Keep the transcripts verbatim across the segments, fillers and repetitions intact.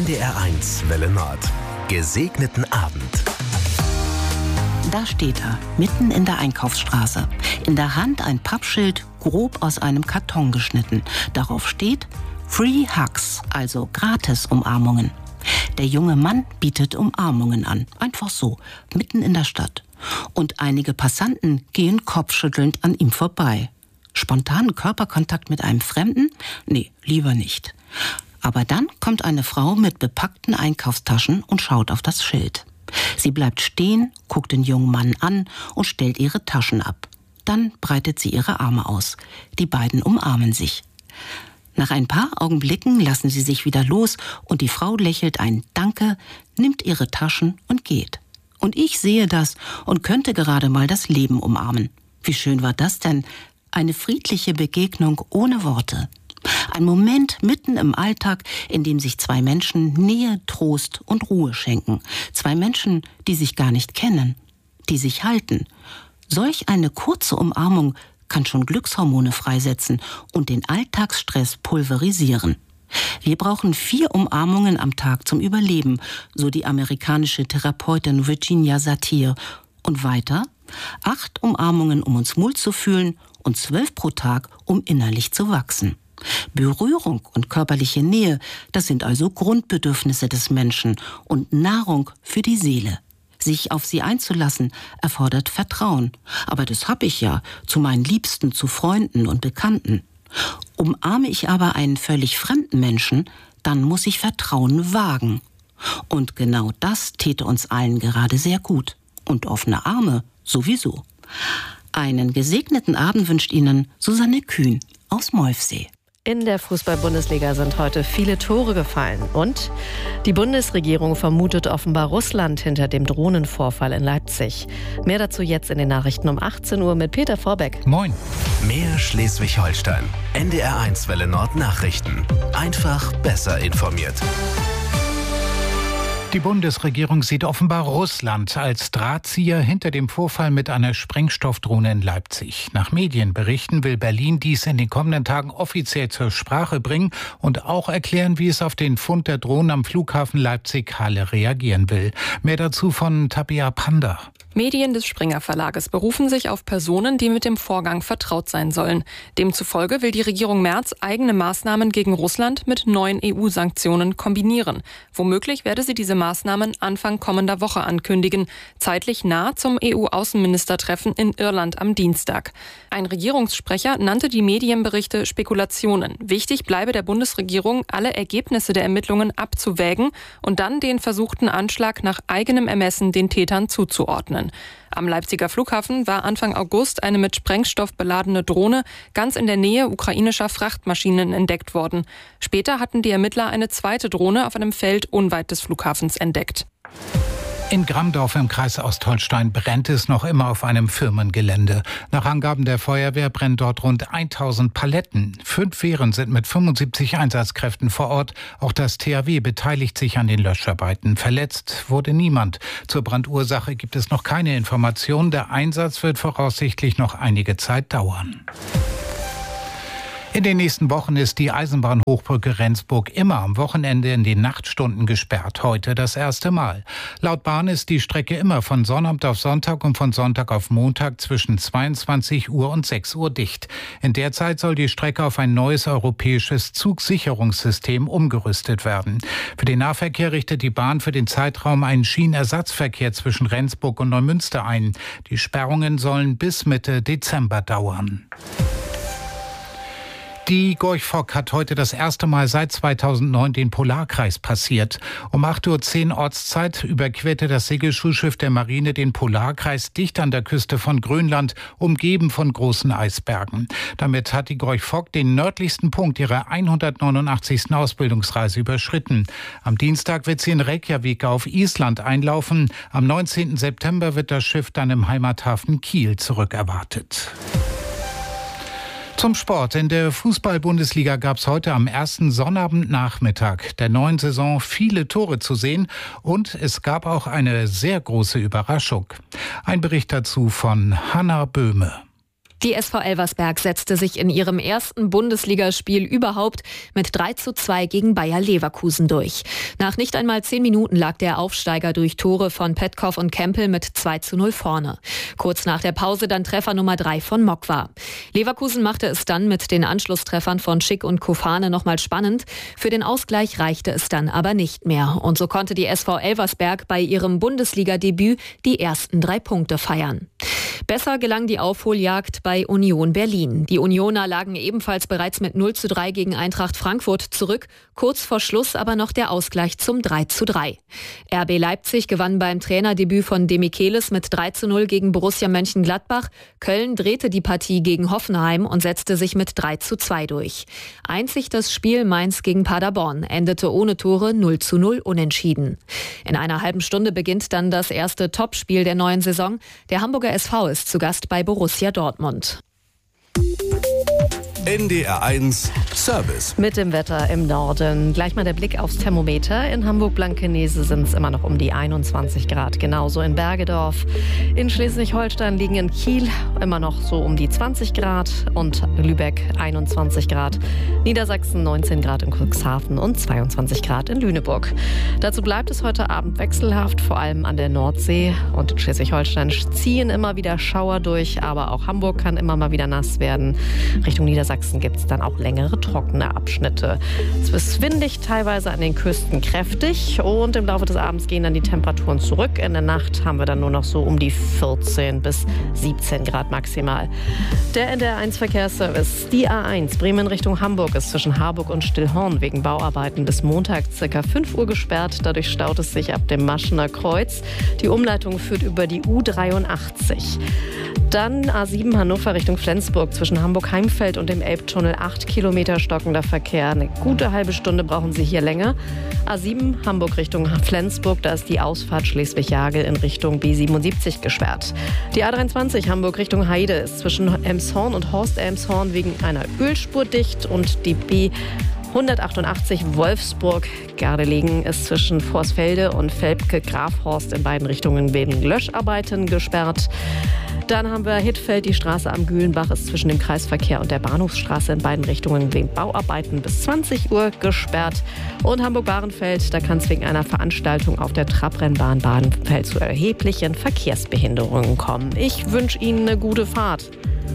D R eins Welle Nord. Gesegneten Abend. Da steht er, mitten in der Einkaufsstraße. In der Hand ein Pappschild, grob aus einem Karton geschnitten. Darauf steht Free Hugs, also Gratis-Umarmungen. Der junge Mann bietet Umarmungen an. Einfach so, mitten in der Stadt. Und einige Passanten gehen kopfschüttelnd an ihm vorbei. Spontanen Körperkontakt mit einem Fremden? Nee, lieber nicht. Aber dann kommt eine Frau mit bepackten Einkaufstaschen und schaut auf das Schild. Sie bleibt stehen, guckt den jungen Mann an und stellt ihre Taschen ab. Dann breitet sie ihre Arme aus. Die beiden umarmen sich. Nach ein paar Augenblicken lassen sie sich wieder los und die Frau lächelt ein Danke, nimmt ihre Taschen und geht. Und ich sehe das und könnte gerade mal das Leben umarmen. Wie schön war das denn? Eine friedliche Begegnung ohne Worte. Ein Moment mitten im Alltag, in dem sich zwei Menschen Nähe, Trost und Ruhe schenken. Zwei Menschen, die sich gar nicht kennen, die sich halten. Solch eine kurze Umarmung kann schon Glückshormone freisetzen und den Alltagsstress pulverisieren. Wir brauchen vier Umarmungen am Tag zum Überleben, so die amerikanische Therapeutin Virginia Satir. Und weiter, acht Umarmungen, um uns wohl zu fühlen und zwölf pro Tag, um innerlich zu wachsen. Berührung und körperliche Nähe, das sind also Grundbedürfnisse des Menschen und Nahrung für die Seele. Sich auf sie einzulassen, erfordert Vertrauen. Aber das habe ich ja zu meinen Liebsten, zu Freunden und Bekannten. Umarme ich aber einen völlig fremden Menschen, dann muss ich Vertrauen wagen. Und genau das täte uns allen gerade sehr gut. Und offene Arme sowieso. Einen gesegneten Abend wünscht Ihnen Susanne Kühn aus Molfsee. In der Fußball-Bundesliga sind heute viele Tore gefallen. Und die Bundesregierung vermutet offenbar Russland hinter dem Drohnenvorfall in Leipzig. Mehr dazu jetzt in den Nachrichten um achtzehn Uhr mit Peter Vorbeck. Moin. Mehr Schleswig-Holstein. N D R eins Welle Nord Nachrichten. Einfach besser informiert. Die Bundesregierung sieht offenbar Russland als Drahtzieher hinter dem Vorfall mit einer Sprengstoffdrohne in Leipzig. Nach Medienberichten will Berlin dies in den kommenden Tagen offiziell zur Sprache bringen und auch erklären, wie es auf den Fund der Drohnen am Flughafen Leipzig-Halle reagieren will. Mehr dazu von Tabea Panda. Medien des Springer Verlages berufen sich auf Personen, die mit dem Vorgang vertraut sein sollen. Demzufolge will die Regierung Merz eigene Maßnahmen gegen Russland mit neuen E U-Sanktionen kombinieren. Womöglich werde sie diese Maßnahmen Anfang kommender Woche ankündigen, zeitlich nah zum E U-Außenministertreffen in Irland am Dienstag. Ein Regierungssprecher nannte die Medienberichte Spekulationen. Wichtig bleibe der Bundesregierung, alle Ergebnisse der Ermittlungen abzuwägen und dann den versuchten Anschlag nach eigenem Ermessen den Tätern zuzuordnen. Am Leipziger Flughafen war Anfang August eine mit Sprengstoff beladene Drohne ganz in der Nähe ukrainischer Frachtmaschinen entdeckt worden. Später hatten die Ermittler eine zweite Drohne auf einem Feld unweit des Flughafens entdeckt. In Grammdorf im Kreis Ostholstein brennt es noch immer auf einem Firmengelände. Nach Angaben der Feuerwehr brennen dort rund tausend Paletten. Fünf Wehren sind mit fünfundsiebzig Einsatzkräften vor Ort. Auch das T H W beteiligt sich an den Löscharbeiten. Verletzt wurde niemand. Zur Brandursache gibt es noch keine Informationen. Der Einsatz wird voraussichtlich noch einige Zeit dauern. In den nächsten Wochen ist die Eisenbahnhochbrücke Rendsburg immer am Wochenende in den Nachtstunden gesperrt. Heute das erste Mal. Laut Bahn ist die Strecke immer von Sonnabend auf Sonntag und von Sonntag auf Montag zwischen zweiundzwanzig Uhr und sechs Uhr dicht. In der Zeit soll die Strecke auf ein neues europäisches Zugsicherungssystem umgerüstet werden. Für den Nahverkehr richtet die Bahn für den Zeitraum einen Schienenersatzverkehr zwischen Rendsburg und Neumünster ein. Die Sperrungen sollen bis Mitte Dezember dauern. Die Gorch Fock hat heute das erste Mal seit zweitausendneun den Polarkreis passiert. Um acht Uhr zehn Ortszeit überquerte das Segelschulschiff der Marine den Polarkreis dicht an der Küste von Grönland, umgeben von großen Eisbergen. Damit hat die Gorch Fock den nördlichsten Punkt ihrer hundertneunundachtzigsten Ausbildungsreise überschritten. Am Dienstag wird sie in Reykjavik auf Island einlaufen. Am neunzehnten September wird das Schiff dann im Heimathafen Kiel zurückerwartet. Zum Sport. In der Fußball-Bundesliga gab es heute am ersten Sonnabendnachmittag der neuen Saison viele Tore zu sehen und es gab auch eine sehr große Überraschung. Ein Bericht dazu von Hanna Böhme. Die S V Elversberg setzte sich in ihrem ersten Bundesligaspiel überhaupt mit drei zu zwei gegen Bayer Leverkusen durch. Nach nicht einmal zehn Minuten lag der Aufsteiger durch Tore von Petkov und Kempel mit zwei zu null vorne. Kurz nach der Pause dann Treffer Nummer drei von Mokwa. Leverkusen machte es dann mit den Anschlusstreffern von Schick und Kofane nochmal spannend. Für den Ausgleich reichte es dann aber nicht mehr. Und so konnte die S V Elversberg bei ihrem Bundesliga-Debüt die ersten drei Punkte feiern. Besser gelang die Aufholjagd bei Union Berlin. Die Unioner lagen ebenfalls bereits mit null zu drei gegen Eintracht Frankfurt zurück. Kurz vor Schluss aber noch der Ausgleich zum drei zu drei. R B Leipzig gewann beim Trainerdebüt von Demichelis mit drei zu null gegen Borussia Mönchengladbach. Köln drehte die Partie gegen Hoffenheim und setzte sich mit drei zu zwei durch. Einzig das Spiel Mainz gegen Paderborn endete ohne Tore null zu null unentschieden. In einer halben Stunde beginnt dann das erste Topspiel der neuen Saison. Der Hamburger S V ist zu Gast bei Borussia Dortmund. N D R eins Service. Mit dem Wetter im Norden. Gleich mal der Blick aufs Thermometer. In Hamburg-Blankenese sind es immer noch um die einundzwanzig Grad. Genauso in Bergedorf. In Schleswig-Holstein liegen in Kiel immer noch so um die zwanzig Grad. Und Lübeck einundzwanzig Grad. Niedersachsen neunzehn Grad in Cuxhaven und zweiundzwanzig Grad in Lüneburg. Dazu bleibt es heute Abend wechselhaft, vor allem an der Nordsee. Und in Schleswig-Holstein ziehen immer wieder Schauer durch. Aber auch Hamburg kann immer mal wieder nass werden. Richtung Niedersachsen gibt es dann auch längere trockene Abschnitte. Es ist windig, teilweise an den Küsten kräftig und im Laufe des Abends gehen dann die Temperaturen zurück. In der Nacht haben wir dann nur noch so um die vierzehn bis siebzehn Grad maximal. Der N D R eins Verkehrsservice. Die A eins Bremen Richtung Hamburg ist zwischen Harburg und Stillhorn wegen Bauarbeiten bis Montag ca. fünf Uhr gesperrt. Dadurch staut es sich ab dem Maschener Kreuz. Die Umleitung führt über die U dreiundachtzig. Dann A sieben Hannover Richtung Flensburg zwischen Hamburg-Heimfeld und dem Elbtunnel acht Kilometer stockender Verkehr. Eine gute halbe Stunde brauchen Sie hier länger. A sieben Hamburg Richtung Flensburg, da ist die Ausfahrt Schleswig-Jagel in Richtung B siebenundsiebzig gesperrt. Die A dreiundzwanzig Hamburg Richtung Heide ist zwischen Elmshorn und Horst-Elmshorn wegen einer Ölspur dicht und die B hundertachtundachtzig Wolfsburg-Gardelegen ist zwischen Vorsfelde und Velpke-Grafhorst in beiden Richtungen wegen Löscharbeiten gesperrt. Dann haben wir Hittfeld, die Straße am Gülenbach ist zwischen dem Kreisverkehr und der Bahnhofsstraße in beiden Richtungen wegen Bauarbeiten bis zwanzig Uhr gesperrt. Und Hamburg-Bahrenfeld, da kann es wegen einer Veranstaltung auf der Trabrennbahn Bahrenfeld zu erheblichen Verkehrsbehinderungen kommen. Ich wünsche Ihnen eine gute Fahrt.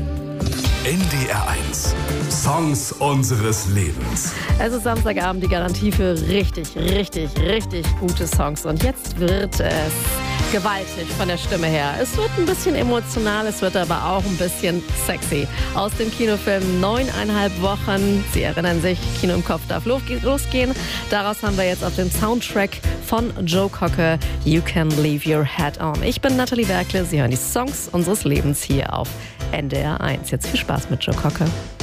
N D R eins. Songs unseres Lebens. Es ist Samstagabend, die Garantie für richtig, richtig, richtig gute Songs. Und jetzt wird es gewaltig von der Stimme her. Es wird ein bisschen emotional, es wird aber auch ein bisschen sexy. Aus dem Kinofilm Neuneinhalb Wochen. Sie erinnern sich, Kino im Kopf darf losgehen. Daraus haben wir jetzt auf dem Soundtrack von Joe Cocker You Can Leave Your Head On. Ich bin Nathalie Werkle, Sie hören die Songs unseres Lebens hier auf N D R eins. Jetzt viel Spaß mit Joe Cocker.